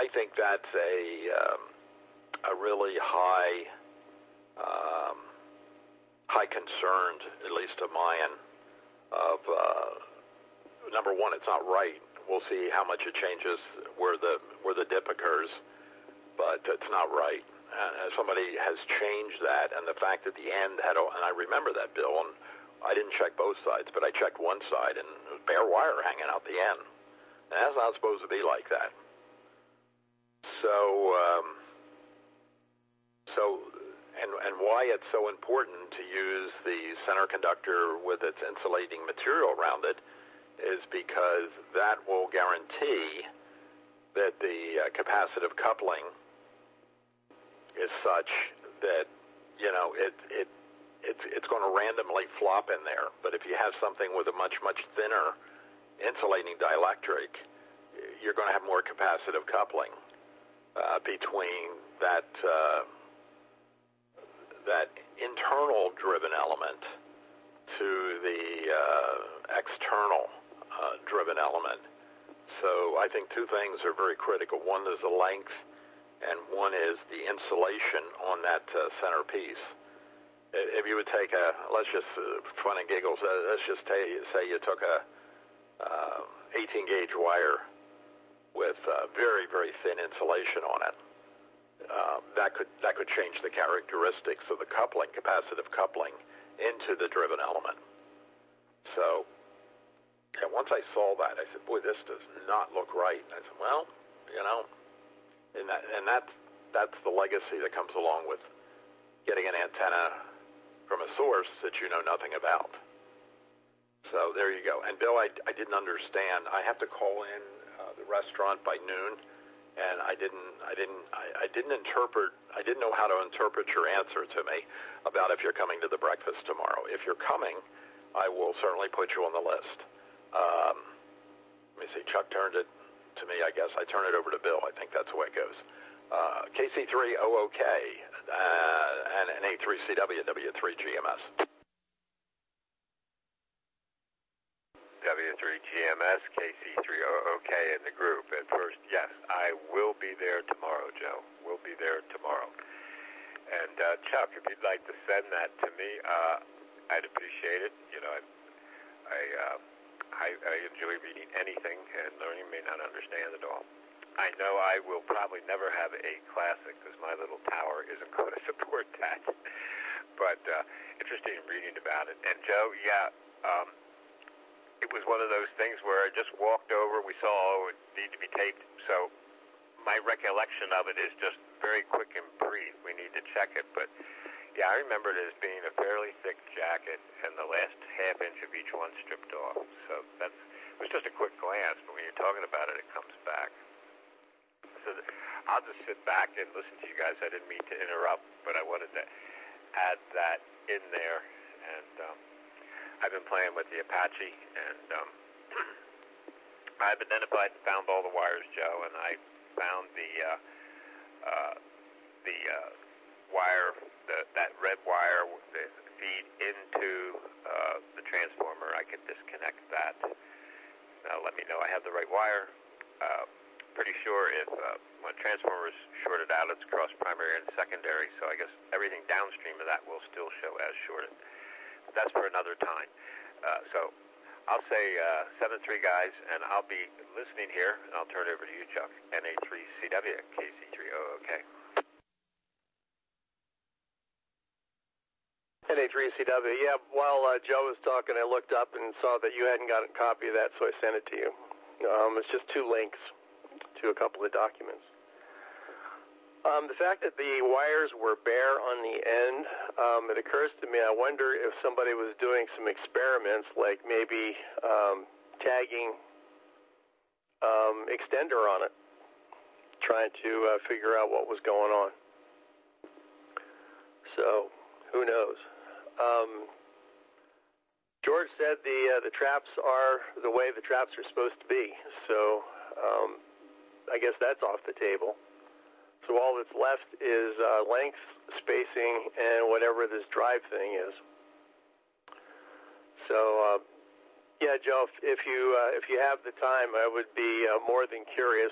I think that's a really high concern, at least of mine, of number one, it's not right. We'll see how much it changes where the dip occurs, but it's not right. And somebody has changed that, and the fact that the end had, and I remember that, Bill, and I didn't check both sides, but I checked one side, and it was bare wire hanging out the end. And that's not supposed to be like that. And why it's so important to use the center conductor with its insulating material around it is because that will guarantee that the capacitive coupling is such that, it's going to randomly flop in there. But if you have something with a much, much thinner insulating dielectric, you're going to have more capacitive coupling between that internal driven element to the external driven element. So I think two things are very critical. One is the length, and one is the insulation on that center piece. If you would take let's just, fun and giggles, let's just say you took a 18 gauge wire with very, very thin insulation on it. That could change the characteristics of the coupling, capacitive coupling, into the driven element. So, once I saw that, I said, "Boy, this does not look right." And I said, "Well, and that's the legacy that comes along with getting an antenna from a source that you know nothing about." So there you go. And Bill, I didn't understand. I have to call in the restaurant by noon. And I didn't know how to interpret your answer to me about if you're coming to the breakfast tomorrow. If you're coming, I will certainly put you on the list. Let me see, Chuck turned it to me, I guess. I turn it over to Bill. I think that's the way it goes. KC3OOK and an A3CW, W3GMS. W3GMS, KC3OOK in the group. At first, yes, I will be there tomorrow, Joe. We'll be there tomorrow. And Chuck, if you'd like to send that to me, I'd appreciate it. I enjoy reading anything, and learning may not understand it all. I know I will probably never have a classic because my little tower isn't going to support that. But interesting reading about it. And Joe, it was one of those things where I just walked over. We saw it need to be taped. So my recollection of it is just very quick and brief. We need to check it. But, I remember it as being a fairly thick jacket and the last half inch of each one stripped off. So it was just a quick glance. But when you're talking about it, it comes back. So I'll just sit back and listen to you guys. I didn't mean to interrupt, but I wanted to add that in there. And I've been playing with the Apache, and I've identified and found all the wires, Joe, and I found the wire, that red wire, the feed into the transformer. I can disconnect that. Now let me know I have the right wire. Pretty sure if when transformer is shorted out, it's across primary and secondary, so I guess everything downstream of that will still show as shorted. That's for another time. So I'll say 7-3, guys, and I'll be listening here, and I'll turn it over to you, Chuck. NA3CW, KC3OOK. NA3CW, while Joe was talking, I looked up and saw that you hadn't gotten a copy of that, so I sent it to you. It's just 2 links to a couple of documents. The fact that the wires were bare on the end, it occurs to me, I wonder if somebody was doing some experiments, like maybe tagging extender on it, trying to figure out what was going on. So, who knows? George said the traps are the way the traps are supposed to be, so I guess that's off the table. So all that's left is length, spacing, and whatever this drive thing is. So, Joe, if you have the time, I would be more than curious